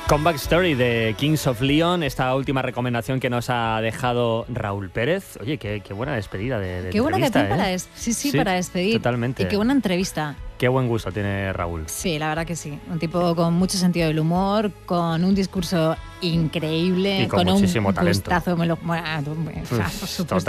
Comeback Story de Kings of Leon, esta última recomendación que nos ha dejado Raúl Pérez. Oye, qué buena despedida de qué buena entrevista, canción ¿eh? sí, para despedir. Totalmente. Y qué buena entrevista. Qué buen gusto tiene Raúl. Sí, la verdad que sí. Un tipo con mucho sentido del humor, con un discurso increíble, y con muchísimo un talento. gustazo.